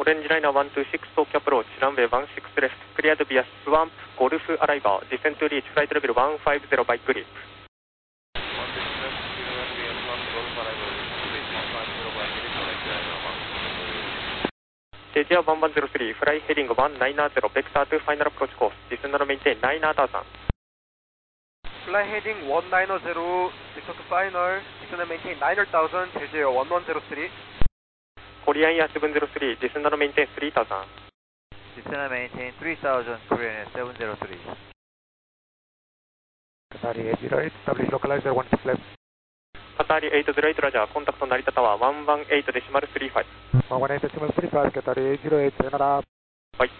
Orange liner 126 Tokyo approach, runway 16 left, cleared via Swamp, Golf Arrival, descend to reach flight level 150 by grip. Asia 1103, fly heading 190, vector to final approach course, descend and maintain 9000. Fly heading 190, descend to final, descend and maintain 9000, Asia 1103. Korean Air 703, descend and maintain 3000. Descend and maintain 3000, Korean Air 703. Qatari 808, establish localizer 16 left. Qatari 808, Roger, contact Narita Tower 118.35. 118.35, Qatari 808, sayonara.